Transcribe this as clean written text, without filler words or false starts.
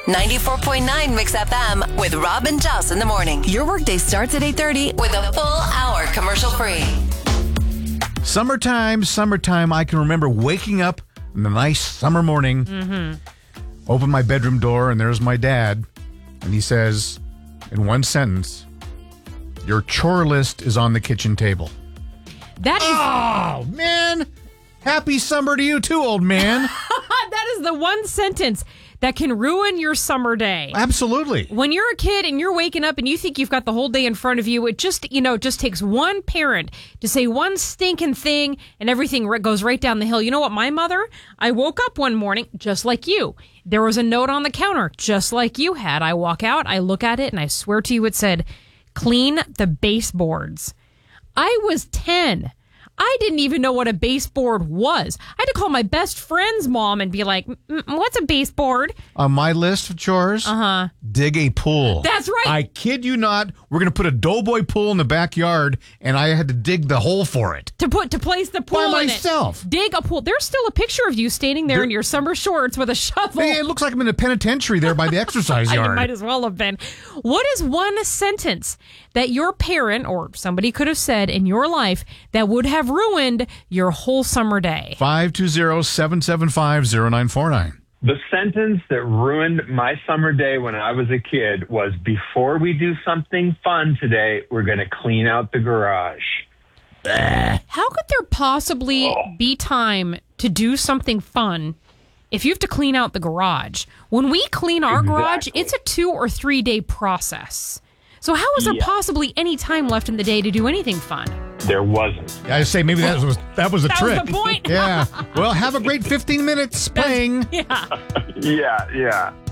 94.9 Mix FM with Rob and Jess in the morning. Your workday starts at 8:30 with a full hour commercial free. Summertime. I can remember waking up in the nice summer morning, open my bedroom door, and there's my dad. And he says, in one sentence, your chore list is on the kitchen table. That is... Oh, man. Happy summer to you too, old man. That is the one sentence that can ruin your summer day. Absolutely. When you're a kid and you're waking up and you think you've got the whole day in front of you, it just takes one parent to say one stinking thing and everything goes right down the hill. You know what, my mother, I woke up one morning just like you. There was a note on the counter just like you had. I walk out, I look at it, and I swear to you it said, clean the baseboards. I was 10. I didn't even know what a baseboard was. I had to call my best friend's mom and be like, what's a baseboard? On my list of chores, dig a pool. That's right. I kid you not. We're going to put a doughboy pool in the backyard, and I had to dig the hole for it. To place the pool by in myself. It. Dig a pool. There's still a picture of you standing there in your summer shorts with a shovel. It looks like I'm in a penitentiary there by the exercise yard. You might as well have been. What is one sentence that your parent or somebody could have said in your life that would have ruined your whole summer day? 520-775-0949. The sentence that ruined my summer day when I was a kid was, before we do something fun today, we're going to clean out the garage. How could there possibly be time to do something fun if you have to clean out the garage? When we clean our garage, it's a 2 or 3 day process. So how is there possibly any time left in the day to do anything fun? There wasn't. I say maybe that was the trick. That was the point. Yeah. Well, have a great 15 minutes playing. Yeah. Yeah.